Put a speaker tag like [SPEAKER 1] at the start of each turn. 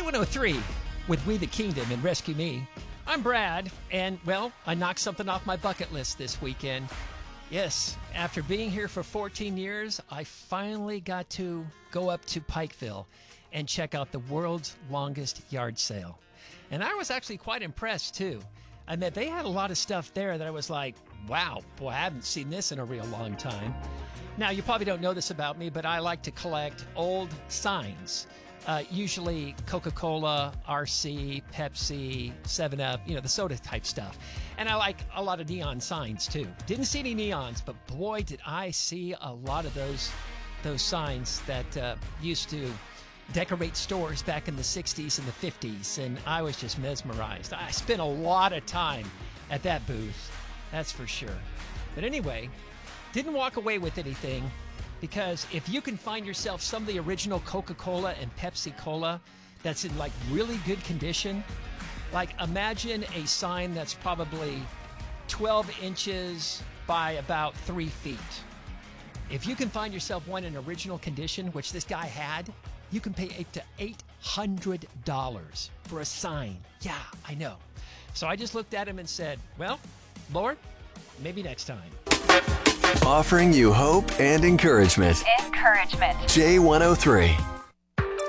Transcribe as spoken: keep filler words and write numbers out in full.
[SPEAKER 1] J one oh three with We the Kingdom and Rescue Me. I'm Brad, and, well, I knocked something off my bucket list this weekend. Yes, after being here for fourteen years, I finally got to go up to Pikeville and check out the world's longest yard sale. And I was actually quite impressed, too. I mean, they had a lot of stuff there that I was like, wow, boy, I haven't seen this in a real long time. Now, you probably don't know this about me, but I like to collect old signs. Uh, usually Coca-Cola, R C, Pepsi, seven up, you know, the soda type stuff. And I like a lot of neon signs too. Didn't see any neons, but boy, did I see a lot of those those signs that uh, used to decorate stores back in the sixties and the fifties. And I was just mesmerized. I spent a lot of time at that booth, that's for sure. But anyway, didn't walk away with anything. Because if you can find yourself some of the original Coca-Cola and Pepsi-Cola that's in like really good condition, like imagine a sign that's probably twelve inches by about three feet. If you can find yourself one in original condition, which this guy had, you can pay up to eight hundred dollars for a sign. Yeah, I know. So I just looked at him and said, well, Lord, maybe next time.
[SPEAKER 2] Offering you hope and encouragement.
[SPEAKER 3] Encouragement.
[SPEAKER 2] J one oh three.